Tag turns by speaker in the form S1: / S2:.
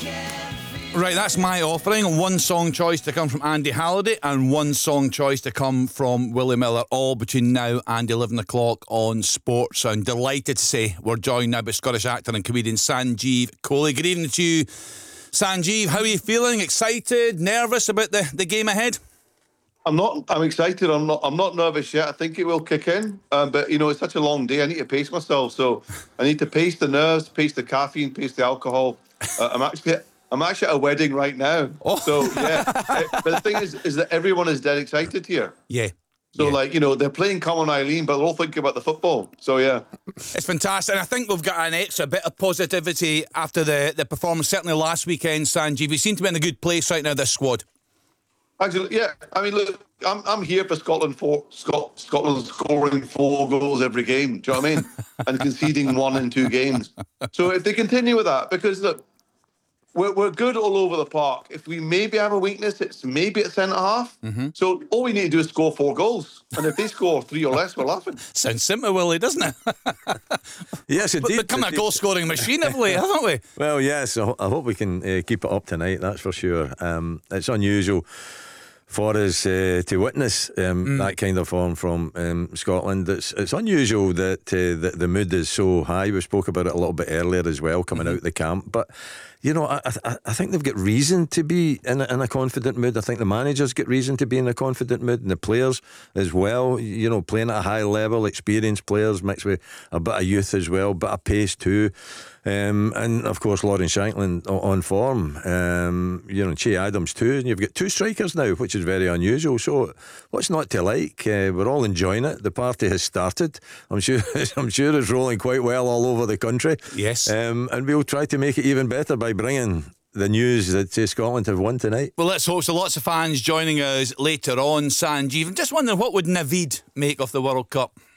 S1: Right, that's my offering. One song choice to come from Andy Halliday and one song choice to come from Willie Miller, all between now and 11 o'clock on Sports Sound. Delighted to say we're joined now by Scottish actor and comedian Sanjeev Kohli. Good evening to you, Sanjeev. How are you feeling? Excited? Nervous about the game ahead?
S2: I'm excited. I'm not nervous yet. I think it will kick in. But, it's such a long day. I need to pace myself. So I need to pace the nerves, pace the caffeine, pace the alcohol. I'm actually at a wedding right now.
S1: Oh.
S2: So, yeah. But the thing is that everyone is dead excited here.
S1: Yeah.
S2: So, they're playing Come On Eileen, but they're all thinking about the football. So, yeah.
S1: It's fantastic. And I think we've got an extra bit of positivity after the performance, certainly last weekend, Sanjeev. You seem to be in a good place right now, this squad.
S2: Actually, yeah. I mean, look, I'm here for Scotland scoring 4 goals every game. Do you know what I mean? And conceding 1 in 2 games. So if they continue with that, because look, we're good all over the park. If we maybe have a weakness, it's maybe at centre half. Mm-hmm. So all we need to do is score 4 goals, and if they score 3 or less, we're laughing.
S1: Sounds simple, Willie, doesn't it?
S3: Yes, indeed.
S1: We've become a goal-scoring machine, haven't we?
S3: Well, yes. I hope we can keep it up tonight. That's for sure. It's unusual for us to witness that kind of form from Scotland. It's unusual that the mood is so high. We spoke about it a little bit earlier as well, coming out the camp. But I think they've got reason to be in a confident mood. I think the managers get reason to be in a confident mood, and the players as well. Playing at a high level, experienced players mixed with a bit of youth as well, bit of pace too. And of course Lawrence Shankland on form, Che Adams too, and you've got 2 strikers now, which is very unusual. So what's not to like? We're all enjoying it. The party has started. I'm sure it's rolling quite well all over the country.
S1: Yes.
S3: And we'll try to make it even better by bringing the news that Scotland have won tonight.
S1: Well, let's hope so. Lots of fans joining us later on, Sanjeev. I'm just wondering, what would Naveed make of the World Cup?